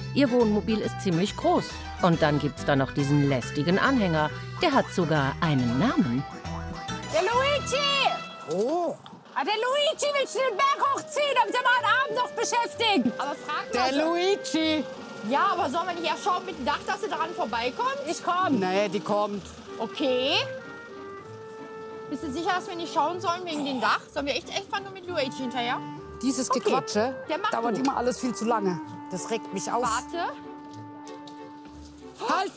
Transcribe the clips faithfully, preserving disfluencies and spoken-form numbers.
Ihr Wohnmobil ist ziemlich groß. Und dann gibt's da noch diesen lästigen Anhänger. Der hat sogar einen Namen. Der Luigi! Oh. Ah, der Luigi will den Berg hochziehen, damit wir mal einen Abend noch beschäftigen. Aber frag Der mal so. Luigi. Ja, aber sollen wir nicht erst schauen mit dem Dach, dass sie daran vorbeikommt? Ich komme. Nee, die kommt. Okay. Bist du sicher, dass wir nicht schauen sollen wegen dem Dach? Sollen wir echt einfach nur mit Luigi hinterher? Dieses Okay. Gequatsche Der macht dauert du. immer alles viel zu lange. Das regt mich auf. Warte. Halt!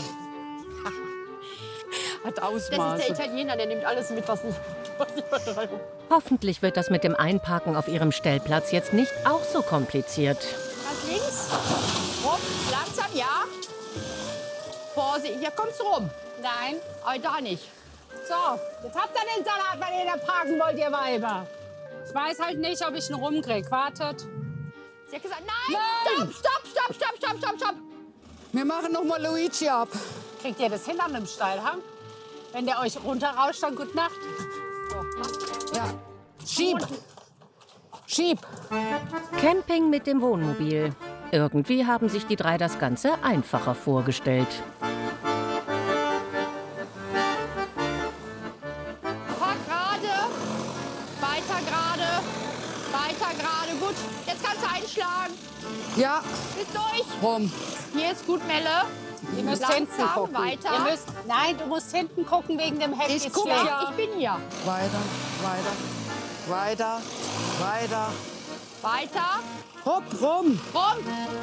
Hat Das ist der Ausmaße. Italiener, der nimmt alles mit, was nicht... Was nicht Übertreibung. Hoffentlich wird das mit dem Einparken auf Ihrem Stellplatz jetzt nicht auch so kompliziert. Was links? Rum, langsam, ja. Vorsicht, hier kommst du rum. Nein, aber da nicht. So, jetzt habt ihr den Salat, weil ihr da parken wollt, ihr Weiber. Ich weiß halt nicht, ob ich ihn rumkrieg. Wartet. Sie hat gesagt, nein, Nein! stopp, stopp, stopp, stopp, stopp, stopp. Wir machen noch mal Luigi ab. Kriegt ihr das hin an dem Steilhang? Wenn der euch runterrauscht, dann gute Nacht. Ja. Schieb. Schieb. Camping mit dem Wohnmobil. Irgendwie haben sich die drei das Ganze einfacher vorgestellt. Fahr gerade, weiter gerade, weiter gerade. Gut, jetzt kannst du einschlagen. Ja, Bist durch. rum. Hier ist gut, Melle. Ihr müsst Langsam, hinten gucken. weiter. Ihr müsst, nein, du musst hinten gucken wegen dem Heck. Ich ist guck schlecht. ja. Ich bin hier. Weiter, weiter, weiter, weiter. Weiter. Hopp, rum. Rum.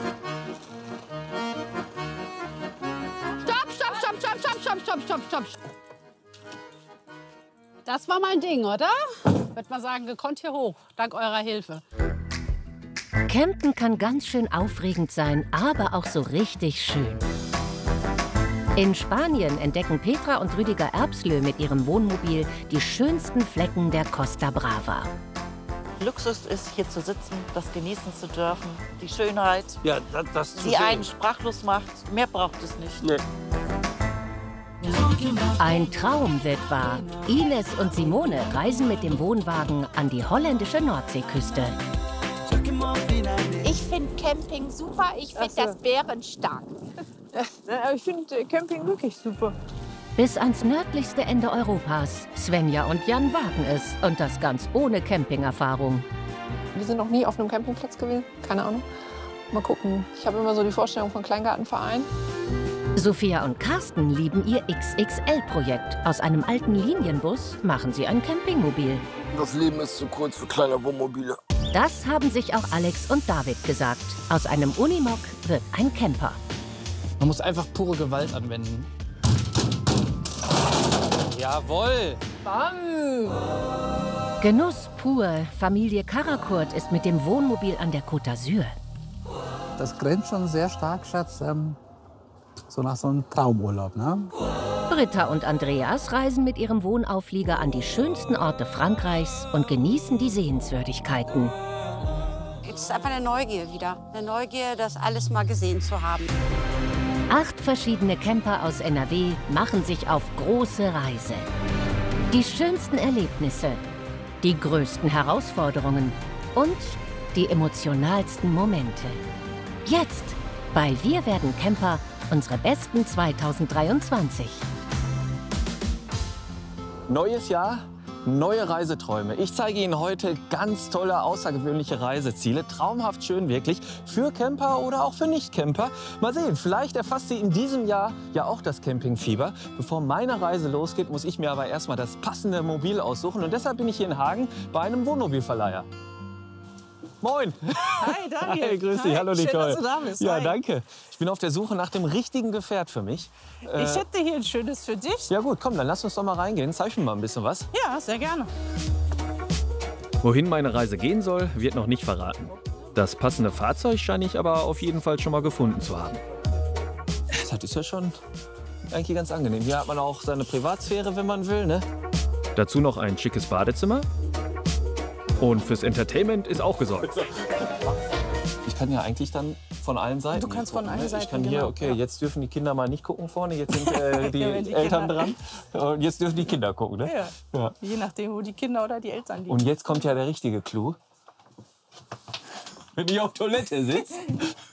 Stopp, stopp, stopp, stopp, stopp, stopp, stopp, stopp, stopp. Das war mein Ding, oder? Würde mal sagen, gekonnt hier hoch, dank eurer Hilfe. Campen kann ganz schön aufregend sein, aber auch so richtig schön. In Spanien entdecken Petra und Rüdiger Erbslö mit ihrem Wohnmobil die schönsten Flecken der Costa Brava. Luxus ist, hier zu sitzen, das genießen zu dürfen. Die Schönheit, Ja, das, das zu die sehen. einen sprachlos macht. Mehr braucht es nicht. Nee. Ein Traum wird wahr. Ines und Simone reisen mit dem Wohnwagen an die holländische Nordseeküste. Ich finde Camping super. Ich finde das bärenstark. Ja, ich finde Camping wirklich super. Bis ans nördlichste Ende Europas. Svenja und Jan wagen es. Und das ganz ohne Campingerfahrung. Wir sind noch nie auf einem Campingplatz gewesen, keine Ahnung. Mal gucken. Ich habe immer so die Vorstellung von Kleingartenverein. Sophia und Carsten lieben ihr X X L-Projekt. Aus einem alten Linienbus machen sie ein Campingmobil. Das Leben ist zu kurz für kleine Wohnmobile. Das haben sich auch Alex und David gesagt. Aus einem Unimog wird ein Camper. Man muss einfach pure Gewalt anwenden. Jawohl! Genuss pur. Familie Karakurt ist mit dem Wohnmobil an der Côte d'Azur. Das grenzt schon sehr stark, Schatz, ähm, so nach so einem Traumurlaub, ne? Britta und Andreas reisen mit ihrem Wohnauflieger an die schönsten Orte Frankreichs und genießen die Sehenswürdigkeiten. Es ist einfach eine Neugier wieder. Eine Neugier, das alles mal gesehen zu haben. Acht verschiedene Camper aus N R W machen sich auf große Reise. Die schönsten Erlebnisse, die größten Herausforderungen und die emotionalsten Momente. Jetzt bei Wir werden Camper, unsere besten zweitausenddreiundzwanzig. Neues Jahr, neue Reiseträume. Ich zeige Ihnen heute ganz tolle, außergewöhnliche Reiseziele. Traumhaft schön wirklich, für Camper oder auch für Nicht-Camper. Mal sehen, vielleicht erfasst Sie in diesem Jahr ja auch das Campingfieber. Bevor meine Reise losgeht, muss ich mir aber erstmal das passende Mobil aussuchen. Und deshalb bin ich hier in Hagen bei einem Wohnmobilverleiher. Moin! Hi, Daniel. Hi, grüß dich. Hi. Hallo, Schön, Nicole. dass du da bist. Ja, Hi. danke. Ich bin auf der Suche nach dem richtigen Gefährt für mich. Äh, Ich hätte hier ein schönes für dich. ja gut, komm, dann lass uns doch mal reingehen. Zeig mir mal ein bisschen was. Ja, sehr gerne. Wohin meine Reise gehen soll, wird noch nicht verraten. Das passende Fahrzeug scheine ich aber auf jeden Fall schon mal gefunden zu haben. Das ist ja schon eigentlich ganz angenehm. Hier hat man auch seine Privatsphäre, wenn man will, ne? Dazu noch ein schickes Badezimmer. Und fürs Entertainment ist auch gesorgt. Ich kann ja eigentlich dann von allen Seiten Du kannst gucken, von allen ne? Seiten, Ich kann hier, genau, okay, ja. jetzt dürfen die Kinder mal nicht gucken vorne, jetzt sind äh, die Ja, wenn die Eltern Kinder- dran. Und jetzt dürfen die Kinder gucken, ne? Ja. Ja. Je nachdem, wo die Kinder oder die Eltern liegen. Und jetzt kommt ja der richtige Clou. Wenn ich auf Toilette sitze,